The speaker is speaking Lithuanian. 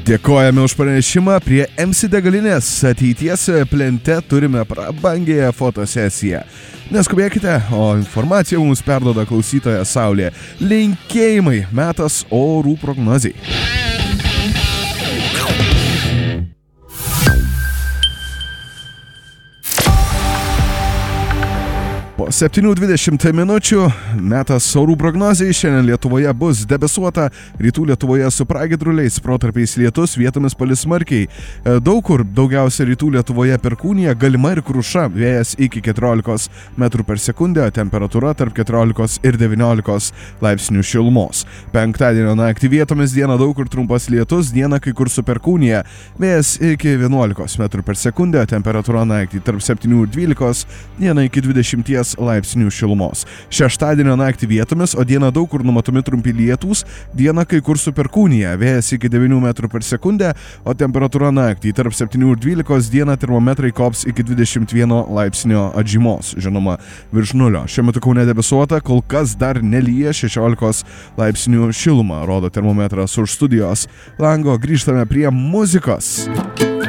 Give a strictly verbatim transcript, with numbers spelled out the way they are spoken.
Dėkojame už pranešimą. Prie M C degalinės ateities plente turime prabangėją fotosesiją. Neskubėkite, o informaciją mums perduoda klausytoja Saulė. Linkėjimai, metas orų prognozei. Po septynių dvidešimt minučių metas orų prognozei. Šiandien Lietuvoje bus debesuota, rytų Lietuvoje su pragiedruliais, protarpiais lietus, vietomis palis smarkiai. Daug kur, daugiausia rytų Lietuvoje perkūnija, galima ir kruša, vėjas iki keturiolikos metrų per sekundę, temperatūra tarp keturiolikos ir devyniolikos laipsnių šilumos. Penktadienio naktį vietomis dieną daug kur trumpas lietus, dieną kai kur su perkūnija, vėjas iki vienuolikos metrų per sekundę, temperatūra naktį tarp septynių ir dvylikos, dieną iki dvidešimties laipsnių šilumos. Šeštadienio naktį vietomis, o dieną daug kur numatomi trumpi lietūs, dieną kai kur su perkūnija, vėjas iki devynių metrų per sekundę, o temperatūra naktį tarp septynių ir dvylikos, dieną termometrai kops iki dvidešimt vieno laipsnio atžymos, žinoma, virš nulio. Šiuo metu Kaune debesuota, kol kas dar nelyja, šešiolikos laipsnių šilumą rodo termometras už studijos lango. Grįžtame prie muzikos.